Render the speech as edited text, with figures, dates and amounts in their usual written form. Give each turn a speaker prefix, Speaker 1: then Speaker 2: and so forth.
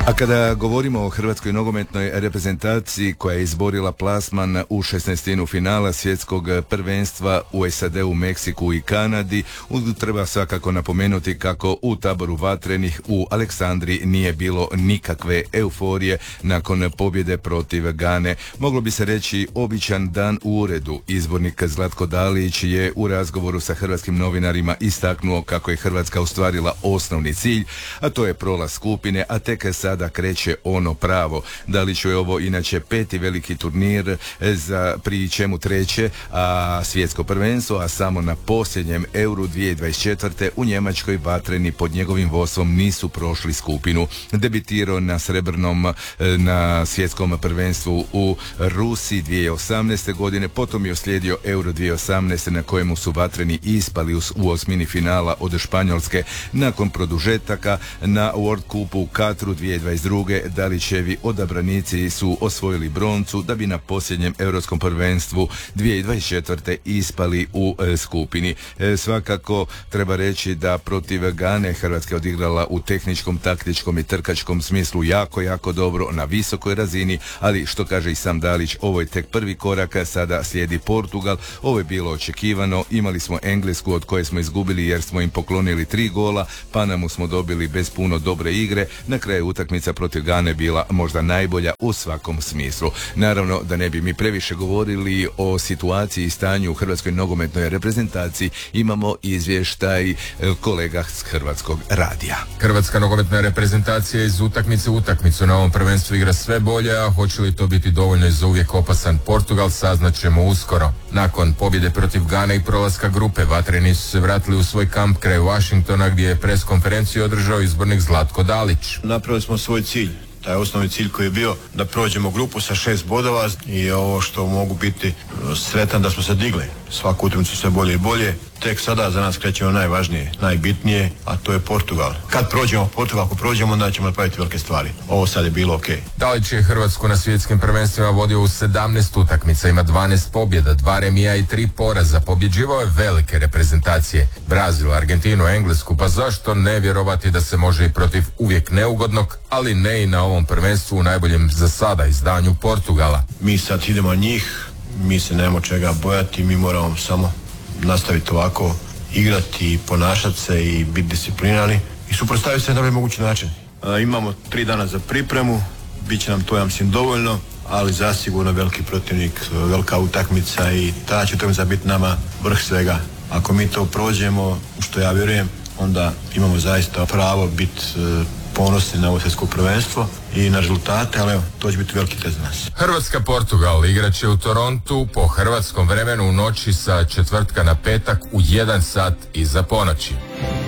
Speaker 1: A kada govorimo o hrvatskoj nogometnoj reprezentaciji koja je izborila plasman u 16. finala svjetskog prvenstva u SAD-u, Meksiku i Kanadi, treba svakako napomenuti kako u taboru vatrenih u Aleksandriji nije bilo nikakve euforije nakon pobjede protiv Gane. Moglo bi se reći običan dan u uredu. Izbornik Zlatko Dalić je u razgovoru sa hrvatskim novinarima istaknuo kako je Hrvatska ostvarila osnovni cilj, a to je prolaz skupine, a tek sada kreće ono pravo. Daliću je ovo inače 5. veliki turnir, pri čemu treće svjetsko prvenstvo, a samo na posljednjem Euru 2024. u Njemačkoj vatreni pod njegovim vodstvom nisu prošli skupinu. Debitirao na srebrnom na svjetskom prvenstvu u Rusiji 2018. godine, potom je uslijedio Euro 2018. na kojemu su vatreni ispali u osmini finala od Španjolske nakon produžetaka. Na World Cupu u Katru 2022. Dalićevi odabranici su osvojili broncu da bi na posljednjem europskom prvenstvu 2024. ispali u skupini. Svakako treba reći da protiv Gane Hrvatska je odigrala u tehničkom, taktičkom i trkačkom smislu jako dobro, na visokoj razini, ali što kaže i sam Dalić, ovo je tek prvi korak, sada slijedi Portugal. Ovo je bilo očekivano, imali smo Englesku od koje smo izgubili jer smo im poklonili 3 gola, Panamu smo dobili bez puno dobre igre, na kraju utakmica protiv Gane bila možda najbolja u svakom smislu. Naravno da ne bi mi previše govorili o situaciji i stanju u hrvatskoj nogometnoj reprezentaciji, imamo izvještaj kolega s Hrvatskog radija.
Speaker 2: Hrvatska nogometna reprezentacija iz utakmice u utakmicu na ovom prvenstvu igra sve bolje, a hoće li to biti dovoljno za uvijek opasan Portugal, saznaćemo uskoro. Nakon pobjede protiv Gane i prolaska grupe, vatreni su se vratili u svoj kamp kraj Washingtona gdje je pres konferenciju održao izbornik Zlatko Dalić.
Speaker 3: Napravili smo svoj cilj. Taj osnovni cilj koji je bio da prođemo grupu sa 6 bodova i ovo što mogu biti sretan da smo se digli. Svaku utakmicu sve bolje i bolje. Tek sada za nas kreće ono najvažnije, najbitnije, a to je Portugal. Kad prođemo Portugal, ako prođemo, onda ćemo napraviti velike stvari. Ovo sad je bilo ok.
Speaker 2: Dalić je Hrvatsku na svjetskim prvenstvima vodio u 17 utakmica, ima 12 pobjeda, 2 remija i 3 poraza. Pobjeđivao je velike reprezentacije. Brazil, Argentinu, Englesku, pa zašto ne vjerovati da se može i protiv uvijek neugodnog, ali ne i na ovom prvenstvu u najboljem za sada izdanju Portugala.
Speaker 3: Mi sad idemo na njih, mi se nemamo čega bojati, mi moramo samo nastaviti ovako, igrati i ponašati se i biti disciplinirani i suprotstaviti se na najbolji mogući način. Imamo 3 dana za pripremu, bit će nam to, ja mislim, dovoljno, ali zasigurno veliki protivnik, velika utakmica i ta će utakmica biti nama vrh svega. Ako mi to prođemo, što ja vjerujem, onda imamo zaista pravo biti ponosni na ovo svjetsko prvenstvo i na rezultate, ali evo, to će biti veliki test za nas.
Speaker 2: Hrvatska-Portugal igraće u Torontu po hrvatskom vremenu u noći sa četvrtka na petak u 1 sat iza ponoći.